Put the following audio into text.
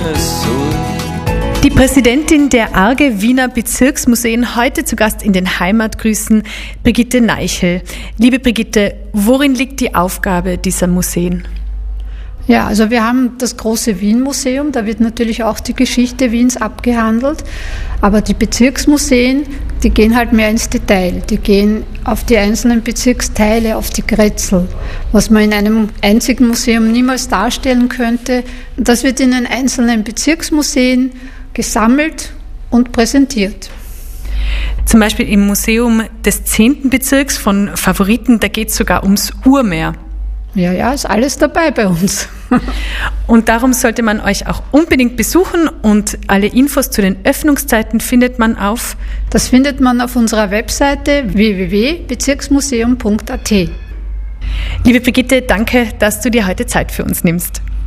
Die Präsidentin der ARGE Wiener Bezirksmuseen, heute zu Gast in den Heimatgrüßen, Brigitte Neichel. Liebe Brigitte, worin liegt die Aufgabe dieser Museen? Ja, also wir haben das große Wien-Museum, da wird natürlich auch die Geschichte Wiens abgehandelt, aber die Bezirksmuseen, die gehen halt mehr ins Detail, die gehen auf die einzelnen Bezirksteile, auf die Grätzl, was man in einem einzigen Museum niemals darstellen könnte. Das wird in den einzelnen Bezirksmuseen gesammelt und präsentiert. Zum Beispiel im Museum des 10. Bezirks von Favoriten, da geht es sogar ums Urmeer. Ja, ist alles dabei bei uns. Und darum sollte man euch auch unbedingt besuchen und alle Infos zu den Öffnungszeiten findet man auf? Das findet man auf unserer Webseite www.bezirksmuseum.at. Liebe Brigitte, danke, dass du dir heute Zeit für uns nimmst.